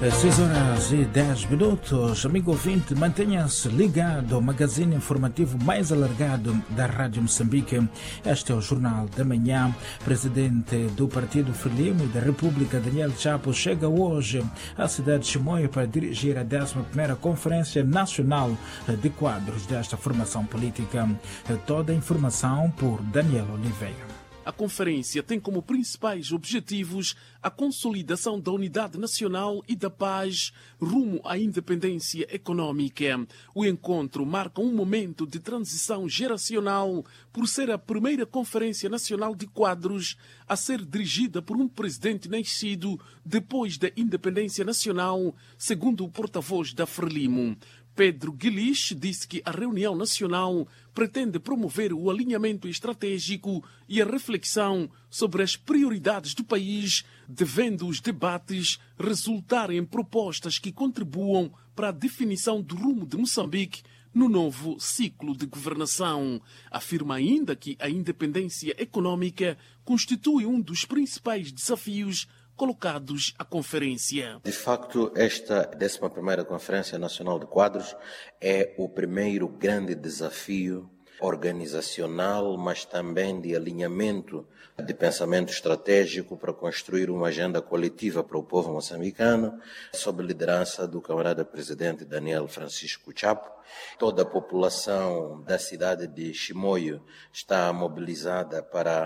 6h10. Amigo ouvinte, mantenha-se ligado ao magazine informativo mais alargado da Rádio Moçambique. Este é o Jornal da Manhã. Presidente do Partido Frelimo e da República, Daniel Chapo, chega hoje à cidade de Chimoio para dirigir a 11ª Conferência Nacional de Quadros desta formação política. Toda a informação por Daniel Oliveira. A conferência tem como principais objetivos a consolidação da unidade nacional e da paz rumo à independência econômica. O encontro marca um momento de transição geracional por ser a primeira Conferência Nacional de Quadros a ser dirigida por um presidente nascido depois da independência nacional, segundo o porta-voz da Frelimo. Pedro Guilherme disse que a reunião nacional pretende promover o alinhamento estratégico e a reflexão sobre as prioridades do país, devendo os debates resultar em propostas que contribuam para a definição do rumo de Moçambique no novo ciclo de governação. Afirma ainda que a independência econômica constitui um dos principais desafios colocados à conferência. De facto, esta 11ª Conferência Nacional de Quadros é o primeiro grande desafio organizacional, mas também de alinhamento de pensamento estratégico para construir uma agenda coletiva para o povo moçambicano, sob a liderança do camarada presidente Daniel Francisco Chapo. Toda a população da cidade de Chimoio está mobilizada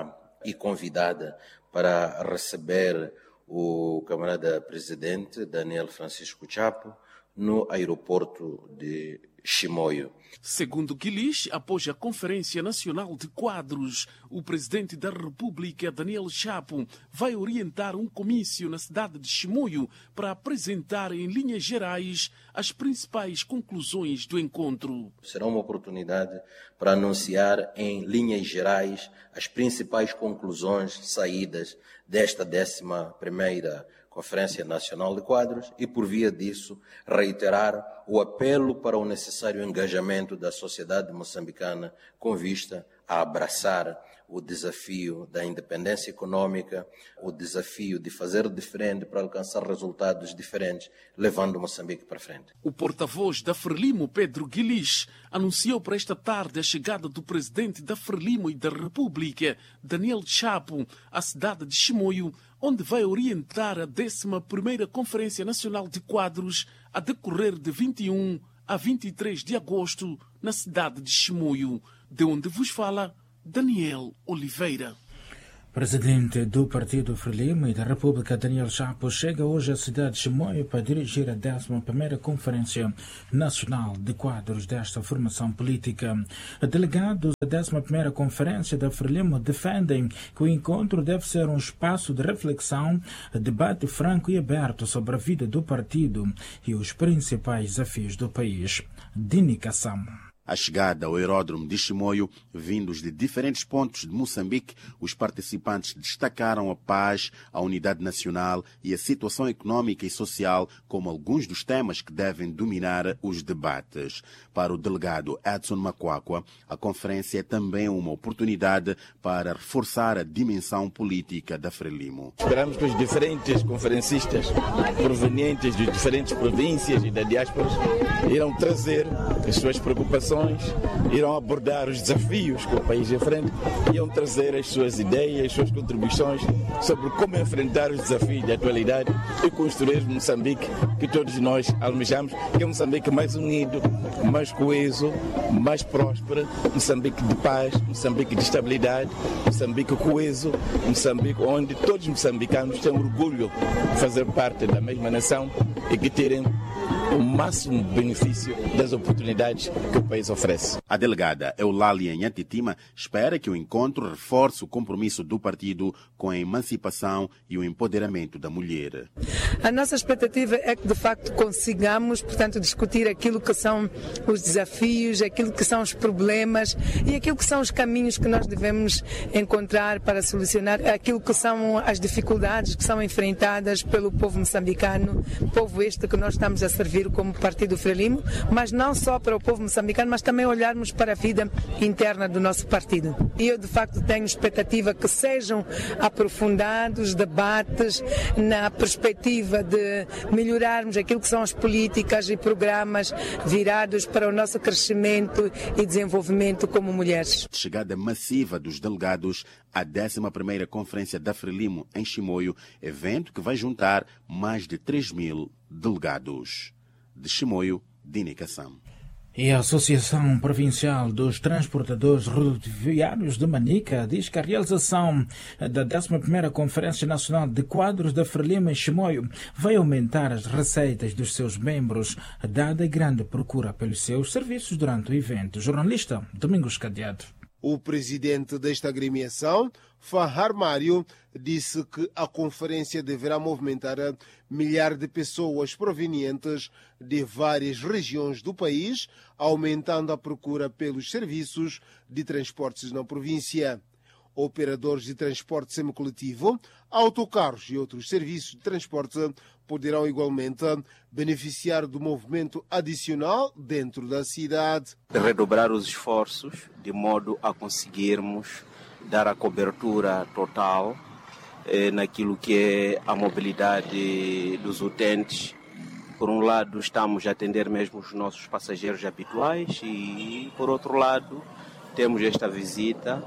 e convidada para receber o camarada presidente Daniel Francisco Chapo no aeroporto de Chimoio. Segundo Guilherme, após a Conferência Nacional de Quadros, o presidente da República, Daniel Chapo, vai orientar um comício na cidade de Chimoio para apresentar em linhas gerais as principais conclusões do encontro. Será uma oportunidade para anunciar em linhas gerais as principais conclusões saídas desta 11ª Conferência Nacional de Quadros e, por via disso, reiterar o apelo para o necessário engajamento da sociedade moçambicana com vista a abraçar o desafio da independência econômica, o desafio de fazer diferente para alcançar resultados diferentes, levando Moçambique para frente. O porta-voz da Frelimo, Pedro Guilherme, anunciou para esta tarde a chegada do presidente da Frelimo e da República, Daniel Chapo, à cidade de Chimoio, onde vai orientar a 11ª Conferência Nacional de Quadros a decorrer de 21 a 23 de agosto na cidade de Chimoio, de onde vos fala Daniel Oliveira. Presidente do Partido Frelimo e da República, Daniel Chapo, chega hoje à cidade de Chimoio para dirigir a 11ª Conferência Nacional de Quadros desta formação política. Delegados da 11ª Conferência da Frelimo defendem que o encontro deve ser um espaço de reflexão, debate franco e aberto sobre a vida do partido e os principais desafios do país. Dini Kassam. À chegada ao aeródromo de Chimoio, vindos de diferentes pontos de Moçambique, os participantes destacaram a paz, a unidade nacional e a situação econômica e social como alguns dos temas que devem dominar os debates. Para o delegado Edson Macuacua, a conferência é também uma oportunidade para reforçar a dimensão política da Frelimo. Esperamos que os diferentes conferencistas provenientes de diferentes províncias e da diáspora irão trazer as suas preocupações, irão abordar os desafios que o país enfrenta, irão trazer as suas ideias, as suas contribuições sobre como enfrentar os desafios da atualidade e construir Moçambique que todos nós almejamos, que é Moçambique mais unido, mais coeso, mais próspero, Moçambique de paz, Moçambique de estabilidade, Moçambique coeso, Moçambique onde todos os moçambicanos têm orgulho de fazer parte da mesma nação e que terem o máximo benefício das oportunidades que o país oferece. A delegada Eulália Nhantitima espera que o encontro reforce o compromisso do partido com a emancipação e o empoderamento da mulher. A nossa expectativa é que, de facto, consigamos, portanto, discutir aquilo que são os desafios, aquilo que são os problemas e aquilo que são os caminhos que nós devemos encontrar para solucionar aquilo que são as dificuldades que são enfrentadas pelo povo moçambicano, povo este que nós estamos a servir primeiro como Partido Frelimo, mas não só para o povo moçambicano, mas também olharmos para a vida interna do nosso partido. E eu, de facto, tenho expectativa que sejam aprofundados debates na perspectiva de melhorarmos aquilo que são as políticas e programas virados para o nosso crescimento e desenvolvimento como mulheres. Chegada massiva dos delegados à 11ª Conferência da Frelimo em Chimoio, evento que vai juntar mais de 3.000 delegados. De Chimoio, Dini Kassam. E a Associação Provincial dos Transportadores Rodoviários de Manica diz que a realização da 11ª Conferência Nacional de Quadros da Frelimo em Chimoio vai aumentar as receitas dos seus membros, dada a grande procura pelos seus serviços durante o evento. Jornalista Domingos Cadeado. O presidente desta agremiação, Fahar Mário, disse que a conferência deverá movimentar milhares de pessoas provenientes de várias regiões do país, aumentando a procura pelos serviços de transportes na província. Operadores de transporte semicoletivo, autocarros e outros serviços de transporte poderão igualmente beneficiar do movimento adicional dentro da cidade. Redobrar os esforços de modo a conseguirmos dar a cobertura total naquilo que é a mobilidade dos utentes. Por um lado, estamos a atender mesmo os nossos passageiros habituais e, por outro lado, temos esta visita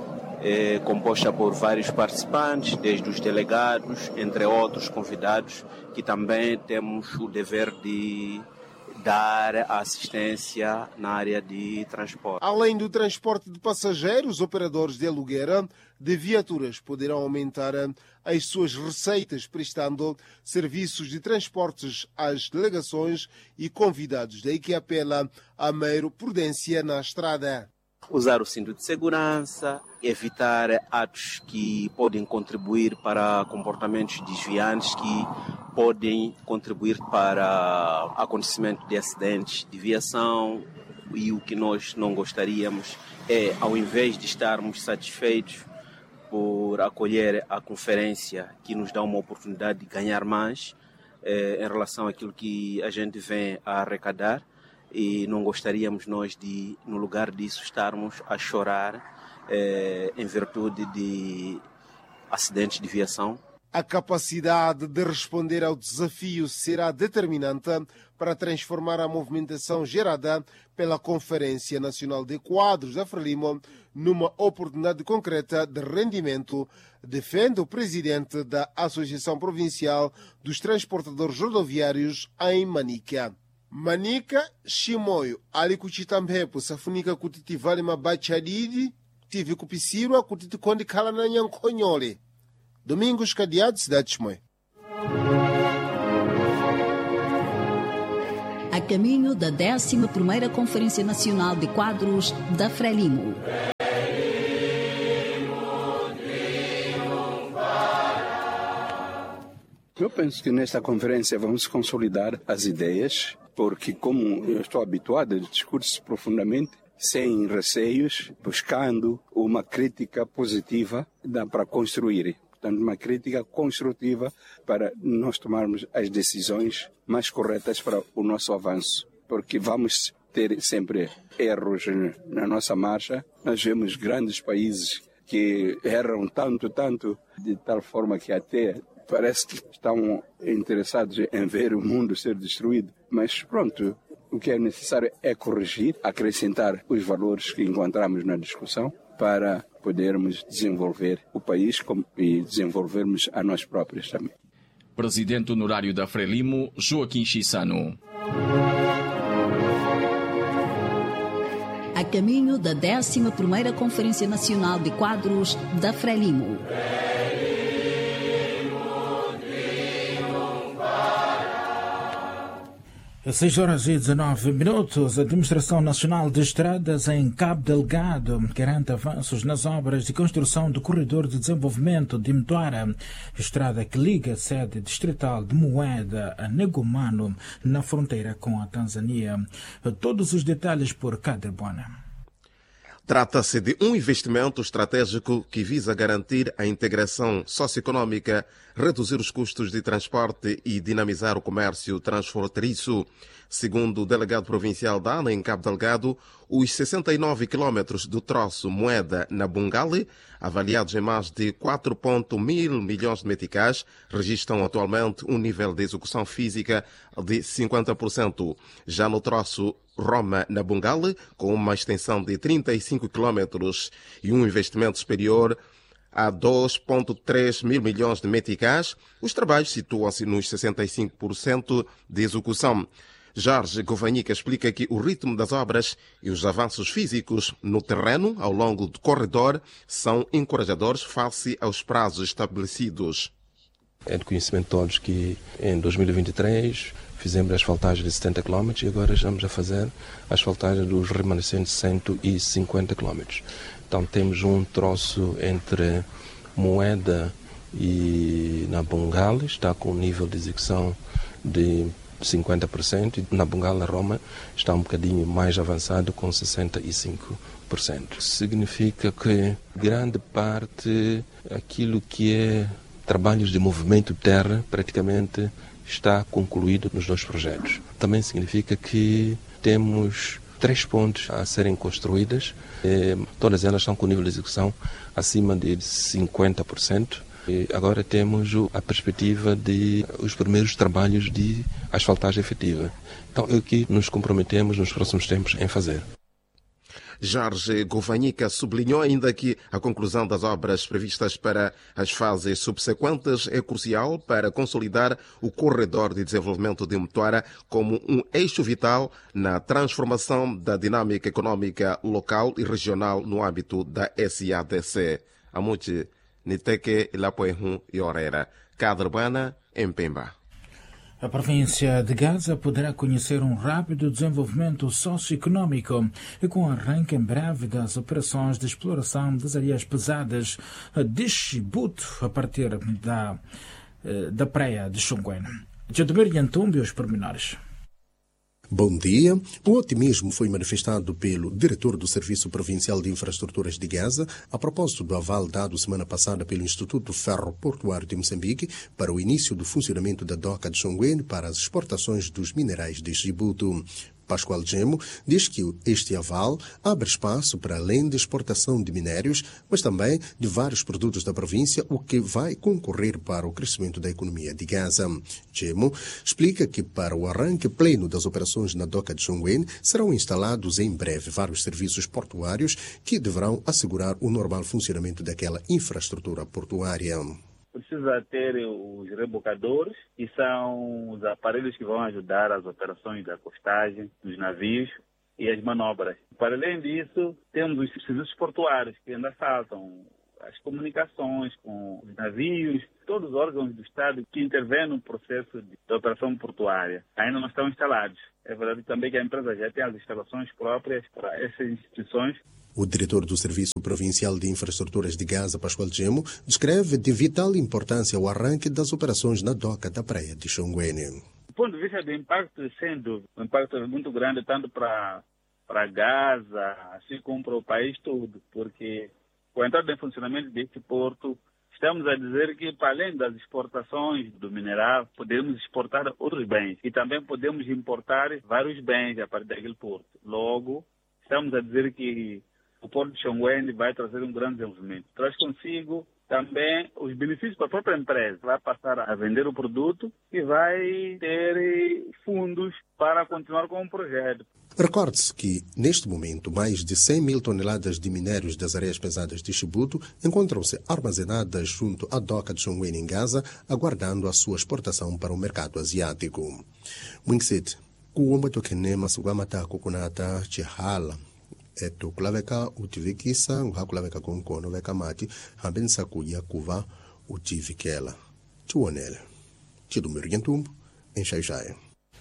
composta por vários participantes, desde os delegados, entre outros convidados, que também temos o dever de dar assistência na área de transporte. Além do transporte de passageiros, operadores de aluguer de viaturas poderão aumentar as suas receitas prestando serviços de transportes às delegações e convidados. Daí que apela a maior prudência na estrada. Usar o cinto de segurança, evitar atos que podem contribuir para comportamentos desviantes, que podem contribuir para acontecimento de acidentes de viação. E o que nós não gostaríamos é, ao invés de estarmos satisfeitos por acolher a conferência, que nos dá uma oportunidade de ganhar mais em relação àquilo que a gente vem a arrecadar, e não gostaríamos nós de, no lugar disso, estarmos a chorar em virtude de acidentes de viação. A capacidade de responder ao desafio será determinante para transformar a movimentação gerada pela Conferência Nacional de Quadros da Frelimo numa oportunidade concreta de rendimento, defende o presidente da Associação Provincial dos Transportadores Rodoviários em Manica. Manica, Chimoio, ali kuchitambepo, safunika kutiti vale mabachadidi, tive kupisirwa kutiti kondi kala na nyankonyole. Domingos Cadeado, cidade de Chimoio. A caminho da 11ª Conferência Nacional de Quadros da Frelimo. Eu penso que nesta conferência vamos consolidar as ideias, porque como eu estou habituado a discursos profundamente, sem receios, buscando uma crítica positiva, dá para construir. Portanto, uma crítica construtiva para nós tomarmos as decisões mais corretas para o nosso avanço. Porque vamos ter sempre erros na nossa marcha. Nós vemos grandes países que erram tanto, de tal forma que até parece que estão interessados em ver o mundo ser destruído. Mas pronto, o que é necessário é corrigir, acrescentar os valores que encontramos na discussão para podermos desenvolver o país e desenvolvermos a nós próprios também. Presidente honorário da Frelimo, Joaquim Chissano. A caminho da 11ª Conferência Nacional de Quadros da Frelimo. Às 6h19, a Administração Nacional de Estradas em Cabo Delgado garante avanços nas obras de construção do Corredor de Desenvolvimento de Mtoara, estrada que liga a sede distrital de Moeda a Negomano, na fronteira com a Tanzânia. Todos os detalhes por Kader Bona. Trata-se de um investimento estratégico que visa garantir a integração socioeconômica, reduzir os custos de transporte e dinamizar o comércio transfronteiriço. Segundo o delegado provincial da ANA em Cabo Delgado, os 69 quilómetros do troço Moeda-Nabungale, avaliados em mais de 4,1 mil milhões de meticais, registram atualmente um nível de execução física de 50%. Já no troço Roma-Nabungale, com uma extensão de 35 quilómetros e um investimento superior a 2,3 mil milhões de meticais, os trabalhos situam-se nos 65% de execução. Jorge Govanhica explica que o ritmo das obras e os avanços físicos no terreno ao longo do corredor são encorajadores face aos prazos estabelecidos. É de conhecimento de todos que em 2023 fizemos a asfaltagem de 70 km e agora estamos a fazer a asfaltagem dos remanescentes 150 km. Então temos um troço entre Moeda e Nabungale, está com um nível de execução de 50%, e na Nabungale Roma está um bocadinho mais avançado com 65%. Significa que grande parte aquilo que é trabalhos de movimento de terra praticamente está concluído nos dois projetos. Também significa que temos 3 pontes a serem construídas, todas elas estão com nível de execução acima de 50%. E agora temos a perspectiva de os primeiros trabalhos de asfaltagem efetiva. Então é o que nos comprometemos nos próximos tempos em fazer. Jorge Govanhica sublinhou ainda que a conclusão das obras previstas para as fases subsequentes é crucial para consolidar o corredor de desenvolvimento de Mutuara como um eixo vital na transformação da dinâmica econômica local e regional no âmbito da SADC. Amuti Niteke Ilapoehun e Orera, Cadrebana, em Pemba. A província de Gaza poderá conhecer um rápido desenvolvimento socioeconômico e com arranque em breve das operações de exploração das areias pesadas de Chibuto a partir da praia de Xonguene. Jademir Yantumbi, os pormenores. Bom dia. O otimismo foi manifestado pelo diretor do Serviço Provincial de Infraestruturas de Gaza a propósito do aval dado semana passada pelo Instituto Ferroportuário de Moçambique para o início do funcionamento da doca de Xonguene para as exportações dos minerais de Chibuto. Pascoal Gemo diz que este aval abre espaço para além de exportação de minérios, mas também de vários produtos da província, o que vai concorrer para o crescimento da economia de Gaza. Gemo explica que para o arranque pleno das operações na doca de Xonguene serão instalados em breve vários serviços portuários que deverão assegurar o normal funcionamento daquela infraestrutura portuária. Precisa ter os rebocadores, que são os aparelhos que vão ajudar as operações da costagem dos navios e as manobras. Para além disso, temos os serviços portuários que ainda faltam, as comunicações com os navios, todos os órgãos do Estado que intervêm no processo de operação portuária. Ainda não estão instalados. É verdade também que a empresa já tem as instalações próprias para essas instituições. O diretor do Serviço Provincial de Infraestruturas de Gaza, Pascoal Gemo, descreve de vital importância o arranque das operações na doca da praia de Xonguene. Do ponto de vista do impacto, sem dúvida, o impacto é muito grande tanto para Gaza, assim como para o país todo, porque com a entrada em funcionamento deste porto, estamos a dizer que, para além das exportações do mineral, podemos exportar outros bens e também podemos importar vários bens a partir daquele porto. Logo, estamos a dizer que o Porto de Xonguene vai trazer um grande desenvolvimento. Traz consigo também os benefícios para a própria empresa. Vai passar a vender o produto e vai ter fundos para continuar com o projeto. Recorde-se que, neste momento, mais de 100 mil toneladas de minérios das areias pesadas de Chibuto encontram-se armazenadas junto à doca de Xonguene em Gaza, aguardando a sua exportação para o mercado asiático. Mwingsit, kuomba tokenema sugamata kukunata chihala. Eto kulaveka utivikisa nguhakulaveka konkono veka mati hambensa kuya kuva utivikela. Tuonele. Jademir Yantumbi, em Xai-Xai.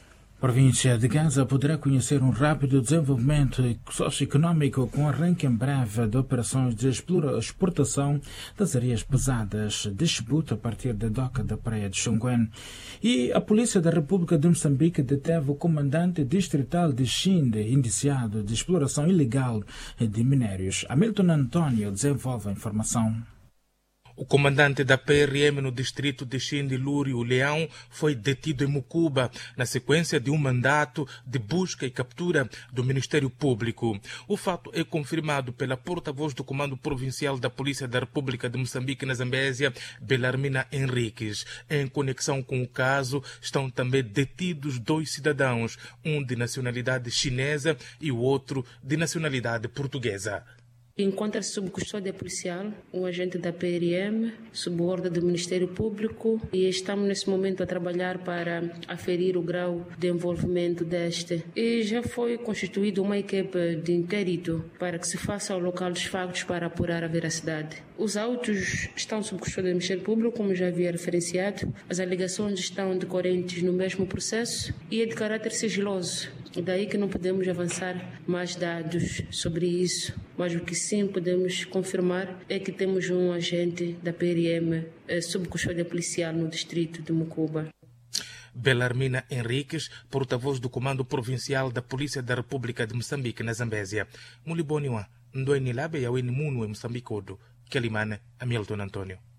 província de Gaza poderá conhecer um rápido desenvolvimento socioeconômico com arranque em breve de operações de exportação das areias pesadas de Chibouto a partir da doca da praia de Xonguen. E a Polícia da República de Moçambique deteve o comandante distrital de Xinde, indiciado de exploração ilegal de minérios. Hamilton Antônio desenvolve a informação. O comandante da PRM no distrito de Xinde, Lúrio Leão, foi detido em Mucuba na sequência de um mandato de busca e captura do Ministério Público. O fato é confirmado pela porta-voz do Comando Provincial da Polícia da República de Moçambique na Zambésia, Belarmina Henriques. Em conexão com o caso, estão também detidos 2 cidadãos, um de nacionalidade chinesa e o outro de nacionalidade portuguesa. Encontra-se sob custódia policial um agente da PRM, sob ordem do Ministério Público, e estamos nesse momento a trabalhar para aferir o grau de envolvimento deste. E já foi constituída uma equipe de inquérito para que se faça ao local dos factos para apurar a veracidade. Os autos estão sob custódia do Ministério Público, como já havia referenciado. As alegações estão decorrentes no mesmo processo e é de caráter sigiloso. Daí que não podemos avançar mais dados sobre isso, mas o que sim podemos confirmar é que temos um agente da PRM sob custódia policial no distrito de Mucuba. Belarmina Henriques, porta-voz do Comando Provincial da Polícia da República de Moçambique na Zambésia. Muliboniwa, Ndoenilabe Yawini Munu em Moçambique, Kelimane, Hamilton Antônio.